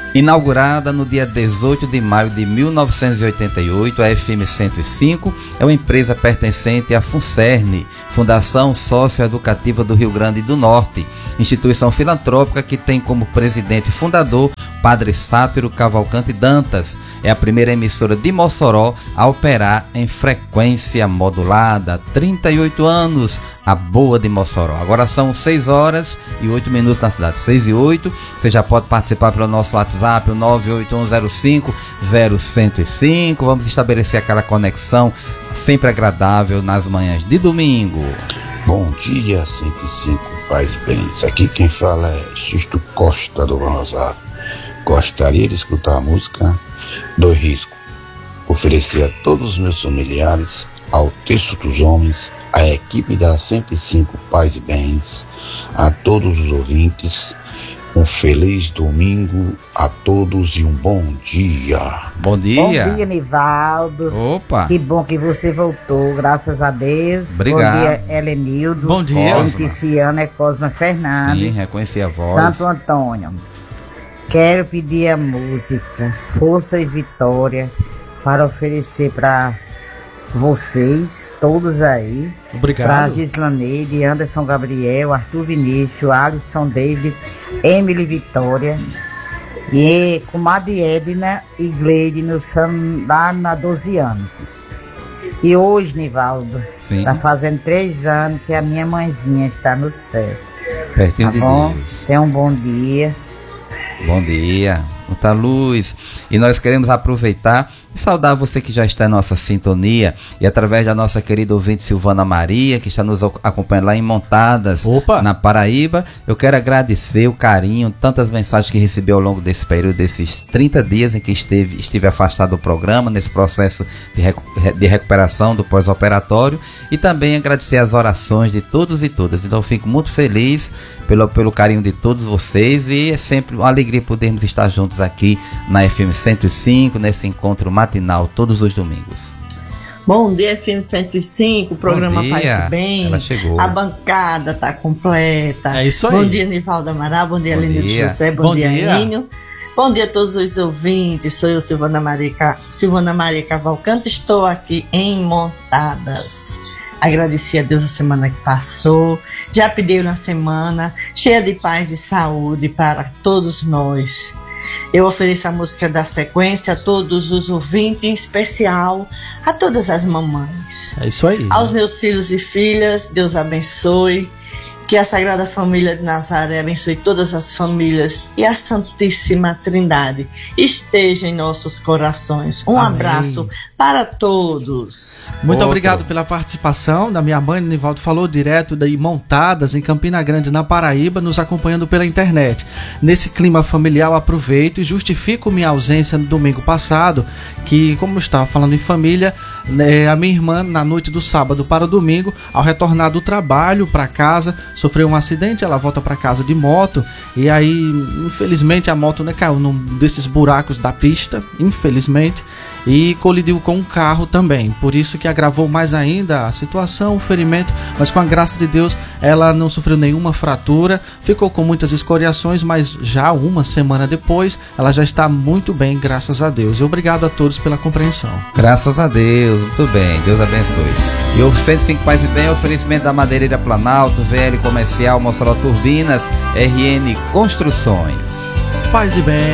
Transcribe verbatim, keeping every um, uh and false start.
Inaugurada no dia dezoito de maio de mil novecentos e oitenta e oito, a F M cento e cinco é uma empresa pertencente à FUNCERN, Fundação Socioeducativa do Rio Grande do Norte, instituição filantrópica que tem como presidente e fundador Padre Sátiro Cavalcante Dantas. É a primeira emissora de Mossoró a operar em frequência modulada. trinta e oito anos, a boa de Mossoró. Agora são seis horas e oito minutos na cidade, seis e oito. Você já pode participar pelo nosso WhatsApp, o nove oito um zero cinco zero um zero cinco. Vamos estabelecer aquela conexão sempre agradável nas manhãs de domingo. Bom dia, cento e cinco Paz Bens. Aqui quem fala é Xisto Costa do Rosário. Gostaria de escutar a música do Risco. Oferecer a todos os meus familiares, ao Texto dos Homens, à equipe da cento e cinco Paz e Bens, a todos os ouvintes, um feliz domingo a todos e um bom dia. Bom dia. Bom dia, Nivaldo. Opa. Que bom que você voltou, graças a Deus. Obrigado. Bom dia, Helenildo. Bom dia. Feliciano é Cosma Fernandes. Sim, reconheci a voz. Santo Antônio. Quero pedir a música Força e Vitória para oferecer para vocês, todos aí. Obrigado. Para Gislaneide, Anderson Gabriel, Arthur Vinícius, Alisson David, Emily Vitória. E comadre Edna e Gleide no lá na doze anos. E hoje, Nivaldo, está fazendo três anos que a minha mãezinha está no céu. Pertinho tá de bom? Deus. Tenha um bom dia. Bom dia, muita luz. E nós queremos aproveitar e saudar você que já está em nossa sintonia e através da nossa querida ouvinte Silvana Maria, que está nos acompanhando lá em Montadas, Opa. na Paraíba. Eu quero agradecer o carinho, tantas mensagens que recebi ao longo desse período, desses trinta dias em que esteve, estive afastado do programa, nesse processo de, recu- de recuperação do pós-operatório, e também agradecer as orações de todos e todas. Então eu fico muito feliz pelo, pelo carinho de todos vocês, e é sempre uma alegria podermos estar juntos aqui na F M cento e cinco, nesse encontro matinal todos os domingos. Bom dia, F M cento e cinco, o programa Faz Bem. Ela chegou. A bancada tá completa. É isso aí. Bom dia, Nivaldo Amaral. Bom dia, Aline de José. Bom, bom dia, Ninho. Bom dia a todos os ouvintes. Sou eu, Silvana Maria, Silvana Maria Cavalcante. Estou aqui em Montadas. Agradeci a Deus a semana que passou. Já pedi uma semana cheia de paz e saúde para todos nós. Eu ofereço a música da sequência a todos os ouvintes, em especial a todas as mamães. É isso aí. Aos meus filhos e filhas, Deus abençoe. Que a Sagrada Família de Nazaré abençoe todas as famílias e a Santíssima Trindade esteja em nossos corações. Um Amém. Abraço para todos. Muito Outro. Obrigado pela participação da minha mãe. O Nivaldo falou direto daí Montadas, em Campina Grande, na Paraíba, nos acompanhando pela internet. Nesse clima familiar, aproveito e justifico minha ausência no domingo passado, que, como eu estava falando em família, né, a minha irmã, na noite do sábado para o domingo, ao retornar do trabalho para casa, sofreu um acidente. Ela volta para casa de moto e aí, infelizmente, a moto, né, caiu num desses buracos da pista, infelizmente, e colidiu com um carro também. Por isso que agravou mais ainda a situação, o ferimento, mas com a graça de Deus ela não sofreu nenhuma fratura, ficou com muitas escoriações, mas já uma semana depois ela já está muito bem, graças a Deus. E obrigado a todos pela compreensão. Graças a Deus, muito bem, Deus abençoe. E o cento e cinco Paz e Bem é oferecimento da Madeireira Planalto, V L Comercial, Mossoró Turbinas, R N Construções. Paz e Bem.